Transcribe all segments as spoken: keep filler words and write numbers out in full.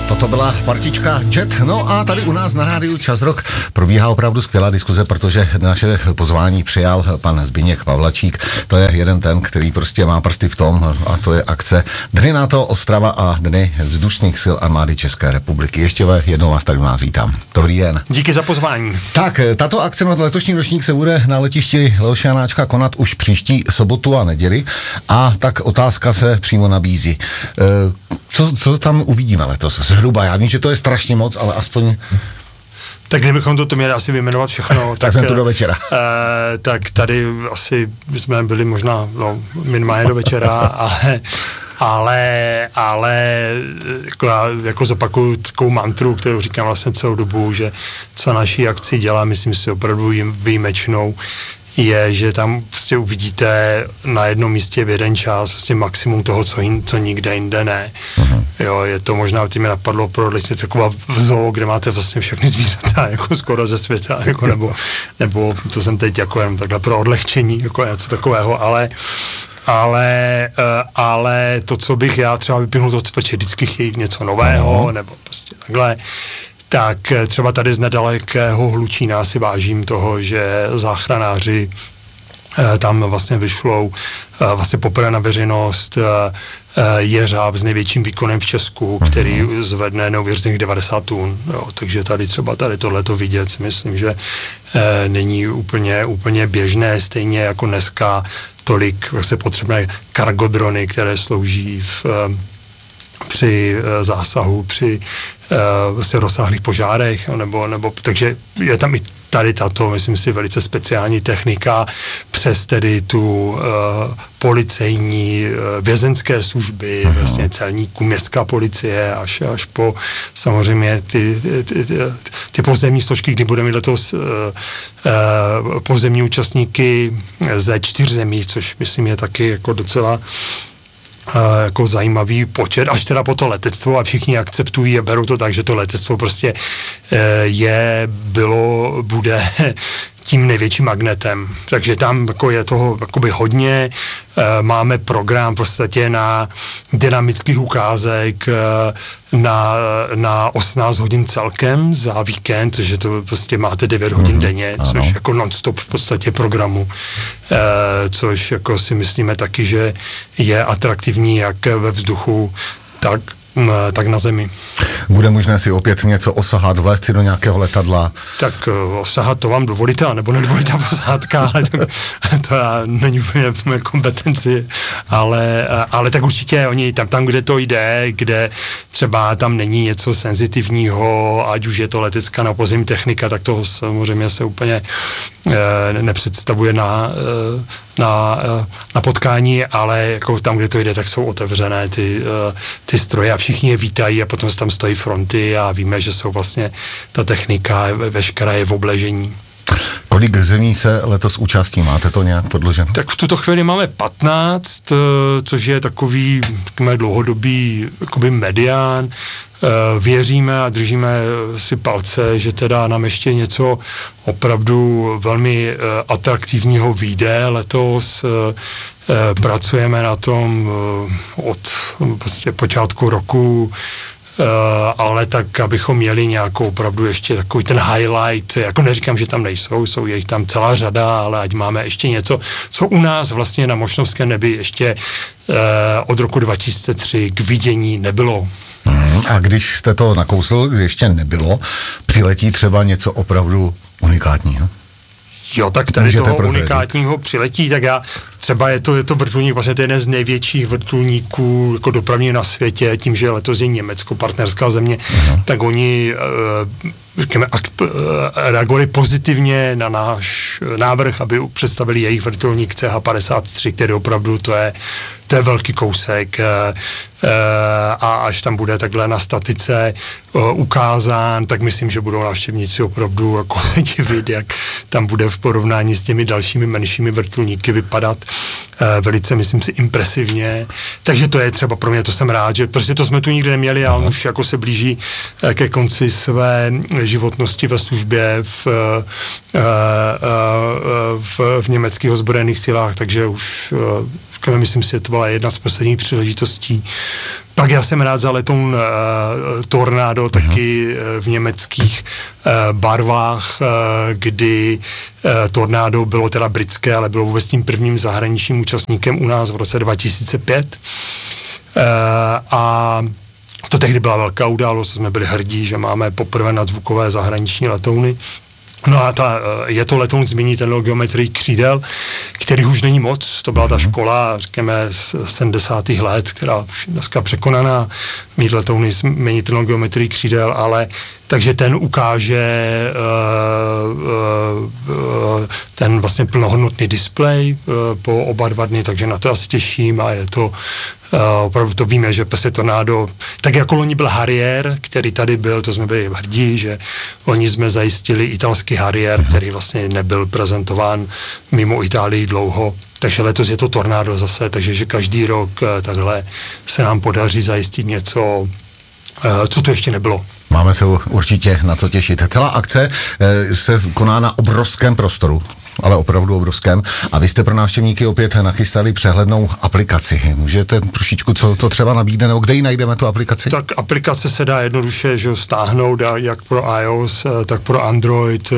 To byla partička Jet. No a tady u nás na rádiu Čas Rock probíhá opravdu skvělá diskuze, protože naše pozvání přijal pan Zbyněk Pavlačík. To je jeden ten, který prostě má prsty v tom, a to je akce Dny NATO Ostrava a Dny vzdušných sil armády České republiky. Ještě jednou vás tady u nás vítám. Dobrý den. Díky za pozvání. Tak, tato akce na letošní ročník se bude na letišti Leoše Janáčka konat už příští sobotu a neděli. A tak otázka se přímo nabízí. Co, co tam uvidíme letos? Zhruba, já vím, že to je strašně moc, ale aspoň... Tak kdybychom to měli asi vyjmenovat všechno, tak, tak jsem tu do večera. E, tak tady asi jsme byli možná no, minimálně do večera, ale, ale, ale jako já jako zopakuju takovou mantru, kterou říkám vlastně celou dobu, že co naší akci dělá, myslím si opravdu výjimečnou, je, že tam prostě uvidíte na jednom místě v jeden čas vlastně maximum toho, co, jin, co nikde jinde ne. Uh-huh. Jo, je to možná, ty mi napadlo pro odlišně taková zoo, kde máte vlastně všechny zvířata, jako skoro ze světa, jako nebo, nebo to jsem teď jako jenom takhle pro odlehčení, jako něco takového, ale ale, ale to, co bych já třeba vypěhnul, to, protože vždycky chtějí něco nového, uh-huh. nebo prostě takhle, tak třeba tady z nedalekého Hlučína si vážím toho, že záchranáři eh, tam vlastně vyšlou eh, vlastně poprvé na veřejnost eh, jeřáb s největším výkonem v Česku, který uh-huh. zvedne neuvěřitelných devadesát tun. Jo, takže tady třeba tady tohleto vidět, si myslím, že eh, není úplně, úplně běžné, stejně jako dneska tolik vlastně potřebné kargodrony, které slouží v eh, při uh, zásahu, při uh, vlastně rozsáhlých požárech, nebo, nebo, takže je tam i tady tato, myslím si, velice speciální technika přes tedy tu uh, policejní uh, vězenské služby, uh-huh. vlastně celníků, městská policie, až, až po samozřejmě ty, ty, ty, ty pozemní složky, kdy budeme letos uh, uh, pozemní účastníky ze čtyř zemí, což myslím je taky jako docela Uh, jako zajímavý počet, až teda po to letectvo a všichni akceptují a berou to tak, že to letectvo prostě uh, je, bylo, bude tím největším magnetem. Takže tam jako je toho jakoby hodně. E, máme program v podstatě na dynamických ukázek e, na, na osmnáct hodin celkem za víkend, což je to prostě máte devět hodin mm-hmm. denně, což ano. jako non-stop v podstatě programu. E, což jako si myslíme taky, že je atraktivní jak ve vzduchu, tak tak na zemi. Bude možné si opět něco osahat, vlézt si do nějakého letadla? Tak osahat to vám dovolíte, nebo nedovolíte posádka, ale to, to není úplně v mé kompetenci, ale, ale tak určitě oni tam, tam, kde to jde, kde třeba tam není něco senzitivního, ať už je to letecká nebo pozemní technika, tak to samozřejmě se úplně e, nepředstavuje na, e, na, e, na potkání, ale jako tam, kde to jde, tak jsou otevřené ty, e, ty stroje a všichni je vítají a potom tam stojí fronty a víme, že jsou vlastně ta technika veškerá je v obležení. Kolik zemí se letos účastní? Máte to nějak podloženo? Tak v tuto chvíli máme patnáct, což je takový takový dlouhodobý jakoby medián. Věříme a držíme si palce, že teda nám ještě něco opravdu velmi atraktivního vyjde letos. Pracujeme na tom od prostě počátku roku, Uh, ale tak, abychom měli nějakou opravdu ještě takový ten highlight, jako neříkám, že tam nejsou, jsou jich tam celá řada, ale ať máme ještě něco, co u nás vlastně na Mošnovském nebi ještě uh, od roku dva tisíce tři k vidění nebylo. Hmm, a když jste to nakousl, ještě nebylo, přiletí třeba něco opravdu unikátního? Jo, tak tady můžete toho prozradit. Unikátního přiletí, tak já třeba je to, je to vrtulník, vlastně to je jeden z největších vrtulníků jako dopravní na světě, tím, že letos je Německo, partnerská země, uh-huh. tak oni uh, řekněme, akt, uh, reagovali pozitivně na náš návrh, aby představili jejich vrtulník C H padesát tři, který opravdu to je, to je velký kousek uh, uh, a až tam bude takhle na statice uh, ukázán, tak myslím, že budou návštěvníci opravdu jako se divit, jak tam bude v porovnání s těmi dalšími menšími vrtulníky vypadat uh, velice, myslím si, impresivně. Takže to je třeba pro mě, to jsem rád, že prostě to jsme tu nikdy neměli a on už jako se blíží uh, ke konci své životnosti ve službě v, uh, uh, v, v německých ozbrojených silách, takže už uh, říkáme, myslím si, že to byla jedna z posledních příležitostí. Pak já jsem rád za letoun uh, Tornado, uh-huh. taky uh, v německých uh, barvách, uh, kdy uh, Tornado bylo teda britské, ale bylo vůbec tím prvním zahraničním účastníkem u nás v roce dva tisíce pět. Uh, a to tehdy byla velká událost, jsme byli hrdí, že máme poprvé nadzvukové zahraniční letouny. No a ta, je to letoun změnitelnou geometrii křídel, který už není moc, to byla ta škola, řekněme, z sedmdesátých let, která už dneska překonaná, mít letouny změnitelnou geometrii křídel, ale takže ten ukáže uh, uh, ten vlastně plnohodnotný displej uh, po oba dva dny, takže na to asi těším a je to uh, opravdu to víme, že prostě Tornado, tak jako loni byl Harrier, který tady byl, to jsme byli hrdí, že loni jsme zajistili italský Harrier, který vlastně nebyl prezentován mimo Itálii dlouho, takže letos je to Tornado zase, takže že každý rok uh, takhle se nám podaří zajistit něco, uh, co to ještě nebylo. Máme se určitě na co těšit. Celá akce e, se koná na obrovském prostoru, ale opravdu obrovském. A vy jste pro návštěvníky opět nachystali přehlednou aplikaci. Můžete trošičku, co to třeba nabídne, nebo kde ji najdeme, tu aplikaci? Tak aplikace se dá jednoduše že stáhnout jak pro iOS, tak pro Android,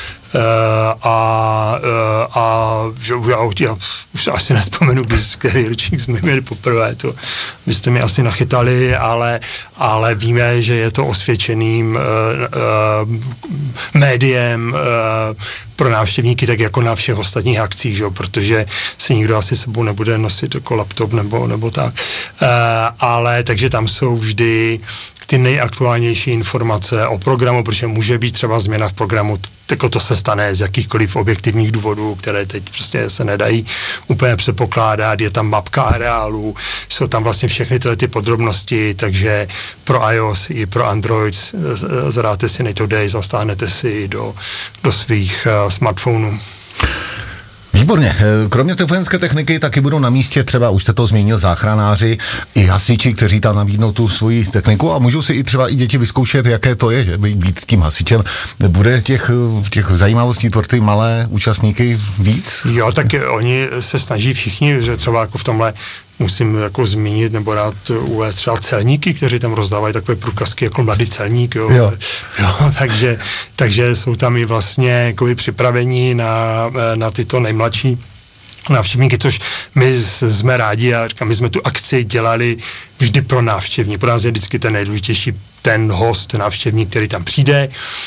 a, a že já, já už asi nespomenu, když který ročník jsme měli poprvé, to byste mi asi nachytali, ale, ale víme, že je to osvědčeným uh, uh, médiem uh, pro návštěvníky, tak jako na všech ostatních akcích, že? Protože si nikdo asi sebou nebude nosit jako laptop nebo, nebo tak. Uh, ale takže tam jsou vždy ty nejaktuálnější informace o programu, protože může být třeba změna v programu, jako to se stane z jakýchkoliv objektivních důvodů, které teď prostě se nedají úplně předpokládat, je tam mapka areálu, jsou tam vlastně všechny tyhle ty podrobnosti, takže pro iOS i pro Android zadáte si Nato Days a stáhnete si do, do svých uh, smartphonů. Výborně. Kromě té vojenské techniky taky budou na místě třeba, už jste to zmínil, záchranáři i hasiči, kteří tam nabídnou tu svoji techniku a můžou si i třeba i děti vyzkoušet, jaké to je, že být tím hasičem. Bude těch, těch zajímavostí pro ty malé účastníky víc? Jo, tak oni se snaží všichni, že třeba jako v tomhle musím jako zmínit nebo rád uvést třeba celníky, kteří tam rozdávají takové průkazky jako mladý celník, jo. Jo. Jo, takže, takže jsou tam i vlastně jako připravení na, na tyto nejmladší návštěvníky, což my jsme rádi a říkám, my jsme tu akci dělali vždy pro návštěvník. Pro nás je vždycky ten nejdůležitější ten host, návštěvník, který tam přijde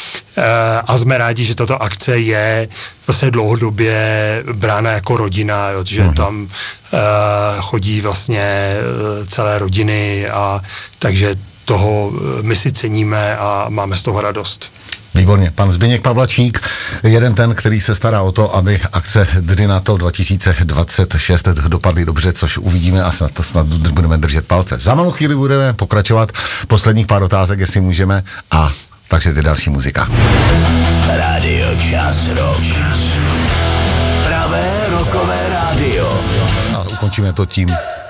a jsme rádi, že tato akce je zase dlouhodobě brána jako rodina, jo, že mm. tam chodí vlastně celé rodiny a takže toho my si ceníme a máme z toho radost. Výborně. Pan Zbyněk Pavlačík, jeden ten, který se stará o to, aby akce Dny NATO dva tisíce dvacet šest dopadly dobře, což uvidíme a snad, snad budeme držet palce. Za malou chvíli budeme pokračovat. Posledních pár otázek, jestli můžeme, a takže ty další muzika. Radio Čas Rock. Pravé rockové rádio. A ukončíme to tím